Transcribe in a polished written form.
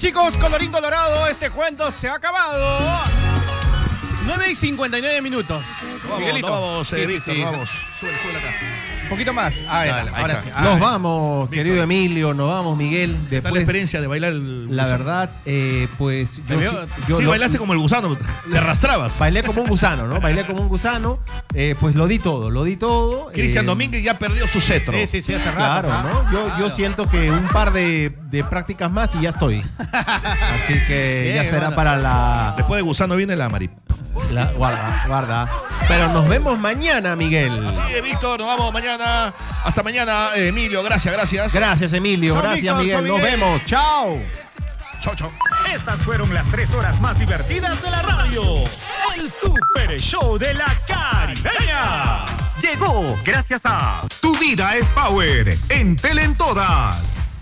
chicos, colorín colorado, este cuento se ha acabado. 9:59 minutos. Miguelito. Vamos, Víctor, sí. vamos. Sube acá. Un poquito más. Ahí Ahora está. sí. Nos vamos, Víctor. querido Emilio, nos vamos, Miguel. ¿Qué tal la Después, experiencia de bailar el la gusano? verdad, pues Sí, bailaste como el gusano, te arrastrabas. bailé como un gusano, ¿no? Bailé como un gusano. Pues lo di todo. Cristian Domínguez ya perdió su cetro. Sí, hace rato. Claro, ¿no? Yo siento que un par de prácticas más y ya estoy. Así que Bien, ya será bueno. para la Después de gusano viene la Mari. guarda. Pero nos vemos mañana, Miguel. Así es, Víctor, nos vamos mañana. Hasta mañana, Emilio. Gracias. Gracias, Emilio. Chao, Gracias, Víctor. Miguel. Chao, Nos Miguel. vemos. Chao. Chau. Estas fueron las 3 horas más divertidas de la radio. El Super Show de la Caribeña. Llegó gracias a Tu Vida es Power en Tele en Todas.